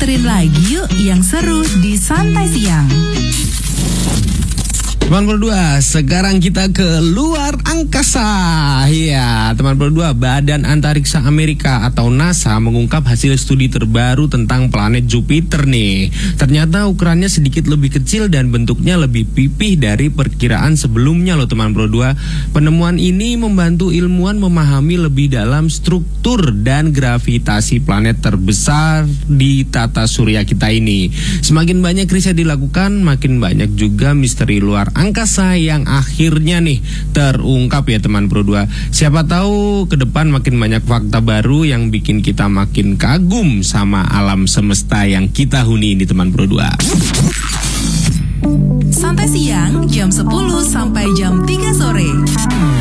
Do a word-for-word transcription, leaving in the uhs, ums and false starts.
muterin lagi yuk yang seru di Santai Siang. Teman berdua, sekarang kita ke luar angkasa. Iya, teman berdua, Badan Antariksa Amerika atau NASA mengungkap hasil studi terbaru tentang planet Jupiter nih. Ternyata ukurannya sedikit lebih kecil dan bentuknya lebih pipih dari perkiraan sebelumnya loh teman berdua. Penemuan ini membantu ilmuwan memahami lebih dalam struktur dan gravitasi planet terbesar di tata surya kita ini. Semakin banyak riset dilakukan, makin banyak juga misteri luar angkasa yang akhirnya nih terungkap ya teman berdua. Siapa tahu ke depan makin banyak fakta baru yang bikin kita makin kagum sama alam semesta yang kita huni ini teman berdua. Santai Siang jam sepuluh sampai jam tiga sore.